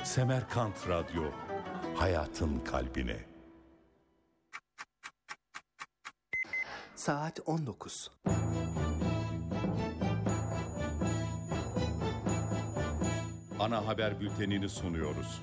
Semerkant Radyo, hayatın kalbine. Saat 19. Ana haber bültenini sunuyoruz.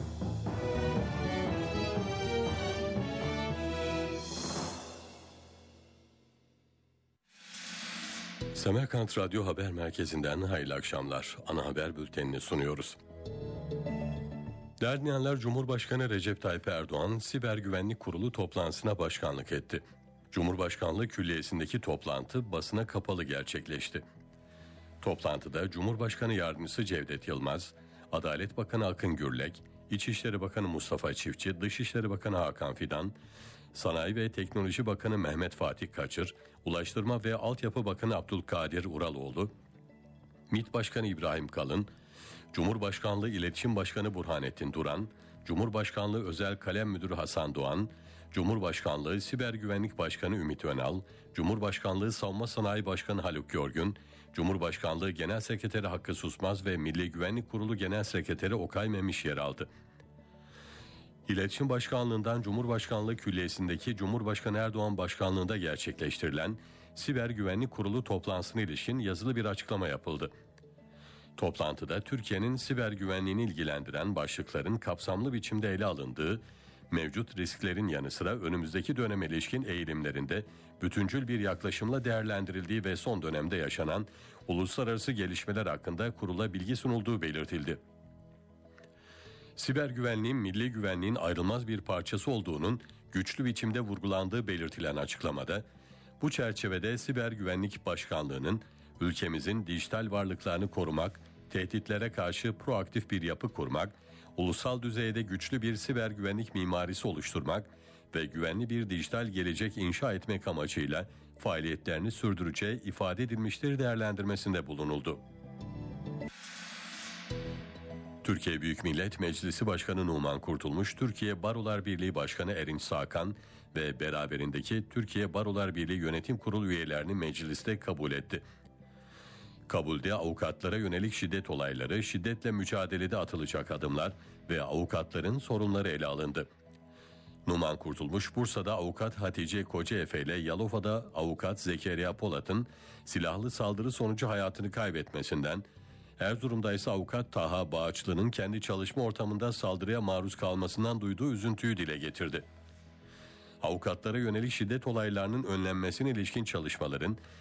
Semerkant Radyo Haber Merkezi'nden hayırlı akşamlar. Ana haber bültenini sunuyoruz. Derneyenler Cumhurbaşkanı Recep Tayyip Erdoğan, Siber Güvenlik Kurulu toplantısına başkanlık etti. Cumhurbaşkanlığı Külliyesi'ndeki toplantı basına kapalı gerçekleşti. Toplantıda Cumhurbaşkanı Yardımcısı Cevdet Yılmaz, Adalet Bakanı Akın Gürlek, İçişleri Bakanı Mustafa Çiftçi, Dışişleri Bakanı Hakan Fidan, Sanayi ve Teknoloji Bakanı Mehmet Fatih Kaçır, Ulaştırma ve Altyapı Bakanı Abdülkadir Uraloğlu, MİT Başkanı İbrahim Kalın, Cumhurbaşkanlığı İletişim Başkanı Burhanettin Duran, Cumhurbaşkanlığı Özel Kalem Müdürü Hasan Doğan, Cumhurbaşkanlığı Siber Güvenlik Başkanı Ümit Önal, Cumhurbaşkanlığı Savunma Sanayi Başkanı Haluk Görgün, Cumhurbaşkanlığı Genel Sekreteri Hakkı Susmaz ve Milli Güvenlik Kurulu Genel Sekreteri Okay Memiş yer aldı. İletişim Başkanlığı'ndan Cumhurbaşkanlığı Külliyesi'ndeki Cumhurbaşkanı Erdoğan Başkanlığı'nda gerçekleştirilen Siber Güvenlik Kurulu toplantısına ilişkin yazılı bir açıklama yapıldı. Toplantıda Türkiye'nin siber güvenliğini ilgilendiren başlıkların kapsamlı biçimde ele alındığı, mevcut risklerin yanı sıra önümüzdeki döneme ilişkin eğilimlerinde bütüncül bir yaklaşımla değerlendirildiği ve son dönemde yaşanan uluslararası gelişmeler hakkında kurula bilgi sunulduğu belirtildi. Siber güvenliğin milli güvenliğin ayrılmaz bir parçası olduğunun güçlü biçimde vurgulandığı belirtilen açıklamada, bu çerçevede Siber Güvenlik Başkanlığı'nın ülkemizin dijital varlıklarını korumak, tehditlere karşı proaktif bir yapı kurmak, ulusal düzeyde güçlü bir siber güvenlik mimarisi oluşturmak ve güvenli bir dijital gelecek inşa etmek amacıyla faaliyetlerini sürdüreceği ifade edilmiştir değerlendirmesinde bulunuldu. Türkiye Büyük Millet Meclisi Başkanı Numan Kurtulmuş, Türkiye Barolar Birliği Başkanı Erinç Sağkan ve beraberindeki Türkiye Barolar Birliği Yönetim Kurulu üyelerini mecliste kabul etti. Kabulde avukatlara yönelik şiddet olayları, şiddetle mücadelede atılacak adımlar ve avukatların sorunları ele alındı. Numan Kurtulmuş, Bursa'da avukat Hatice Kocaefe ile Yalova'da avukat Zekeriya Polat'ın silahlı saldırı sonucu hayatını kaybetmesinden, Erzurum'da ise avukat Taha Bağaçlı'nın kendi çalışma ortamında saldırıya maruz kalmasından duyduğu üzüntüyü dile getirdi. Avukatlara yönelik şiddet olaylarının önlenmesine ilişkin çalışmaların